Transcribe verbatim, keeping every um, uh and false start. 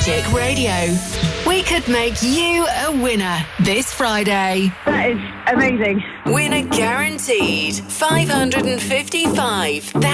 Magic Radio. We could make you a winner this Friday. That is amazing. Winner guaranteed. five hundred fifty-five thousand